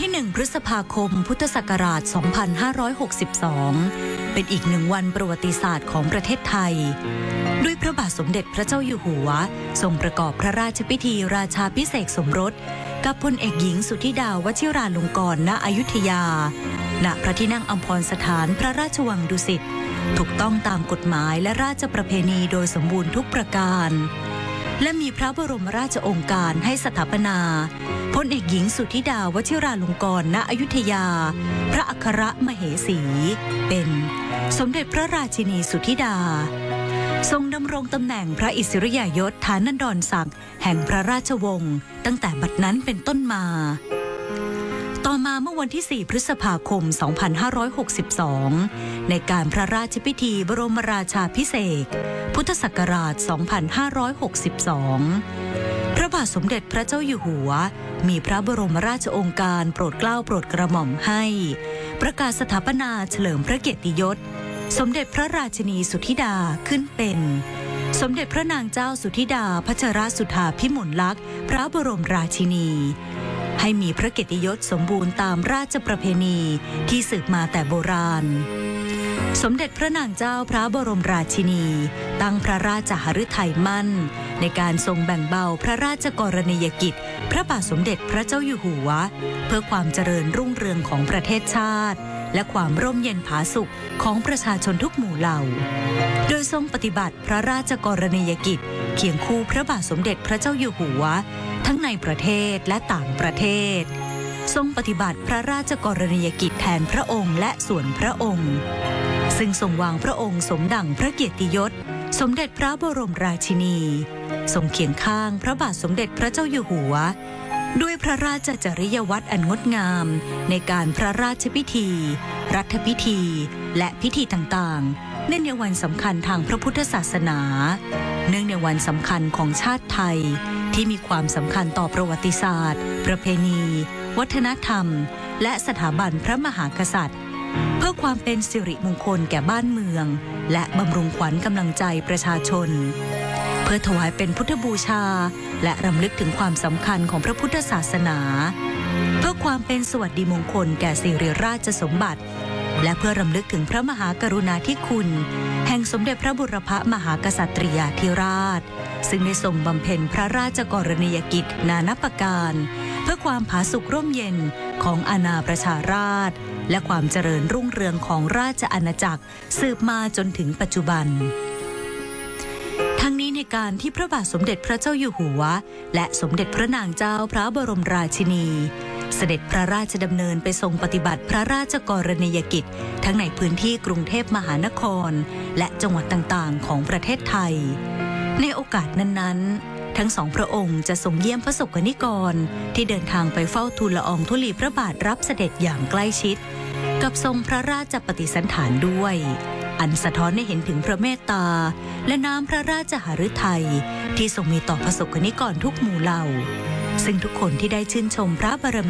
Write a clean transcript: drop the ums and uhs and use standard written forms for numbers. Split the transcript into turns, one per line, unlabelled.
ที่1 พฤษภาคม พุทธศักราช 2562 เป็นอีกหนึ่งวันประวัติศาสตร์ของประเทศไทยด้วยพระบาทสมเด็จพระเจ้าอยู่หัวทรงประกอบพระราชพิธีราชาภิเษกสมรสกับพลเอกหญิงสุธิดาวชิราลงกรณ์ ณ อยุธยา ณ พระที่นั่งอัมพรสถานพระราชวังดุสิตถูกต้องตามกฎหมายและราชประเพณีโดยสมบูรณ์ทุกประการและมีพระบรมราชโองการให้สถาปนาพลเอกหญิงสุธิดาวชิราลงกรณ์ ณ อยุธยาพระอัครมเหสีเป็นสมเด็จพระราชินีสุธิดาทรงดำรงตำแหน่งพระอิสริยยศฐานันดรศักดิ์แห่งพระราชวงศ์ตั้งแต่บัดนั้นเป็นต้นมาต่อมาเมื่อวันที่ 4 พฤษภาคม 2562 ในการพระราชพิธีบรมราชาภิเษกพุทธศักราช 2562 พระบาทสมเด็จพระเจ้าอยู่หัวมีพระบรมราชโองการโปรดเกล้าโปรดกระหม่อมให้ประกาศสถาปนาเฉลิมพระเกียรติยศสมเด็จพระราชินีสุธิดาขึ้นเป็นสมเด็จพระนางเจ้าสุธิดาพัชรสุธาพิมลลักษณ์พระบรมราชินีให้มีพระเกียรติยศสมบูรณ์ตามราชประเพณีที่สืบมาแต่โบราณสมเด็จพระนางเจ้าพระบรมราชินีตั้งพระราชหฤทัยมั่นในการทรงแบ่งเบาพระราชกรณียกิจพระบาทสมเด็จพระเจ้าอยู่หัวเพื่อความเจริญรุ่งเรืองของประเทศชาติและความร่มเย็นผาสุกของประชาชนทุกหมู่เหล่าโดยทรงปฏิบัติพระราชกรณียกิจเคียงคู่พระบาทสมเด็จพระเจ้าอยู่หัวทั้งในประเทศและต่างประเทศทรงปฏิบัติพระราชกรณียกิจแทนพระองค์และส่วนพระองค์ซึ่งทรงวางพระองค์สมดั่งพระเกียรติยศสมเด็จพระบรมราชินีทรงเคียงข้างพระบาทสมเด็จพระเจ้าอยู่หัวด้วยพระราชจริยวัตรอันงดงามในการพระราชพิธีรัฐพิธีและพิธีต่างๆเนื่องในวันสำคัญทางพระพุทธศาสนาเนื่องในวันสำคัญของชาติไทยที่มีความสำคัญต่อประวัติศาสตร์ประเพณีวัฒนธรรมและสถาบันพระมหากษัตริย์เพื่อความเป็นสิริมงคลแก่บ้านเมืองและบำรุงขวัญกำลังใจประชาชนเพื่อถวายเป็นพุทธบูชาและรำลึกถึงความสำคัญของพระพุทธศาสนาเพื่อความเป็นสวัสดิมงคลแก่สิริราชสมบัติและเพื่อรำลึกถึงพระมหากรุณาธิคุณแห่งสมเด็จพระบุรพมหากษัตริยาธิราชซึ่งได้ทรงบำเพ็ญพระราชกรณียกิจนานับประการเพื่อความผาสุกร่มเย็นของอาณาประชาราษฎร์และความเจริญรุ่งเรืองของราชอาณาจักรสืบมาจนถึงปัจจุบันทั้งนี้ในการที่พระบาทสมเด็จพระเจ้าอยู่หัวและสมเด็จพระนางเจ้าพระบรมราชินีเสด็จพระราชดำเนินไปทรงปฏิบัติพระราชกรณียกิจทั้งในพื้นที่กรุงเทพมหานครและจังหวัดต่างๆของประเทศไทยในโอกาสนั้นๆทั้งสองพระองค์จะทรงเยี่ยมพระสกนิกรที่เดินทางไปเฝ้าทูลละอองธุลีพระบาทรับเสด็จอย่างใกล้ชิดกับทรงพระราชปฏิสันถานด้วยอันสะท้อนให้เห็นถึงพระเมตตาและน้ำพระราชหฤทัยที่ทรงมีต่อพระสกนิกรทุกหมู่เหล่าซึ่งทุกคนที่ได้ชื่นชมพระบารมี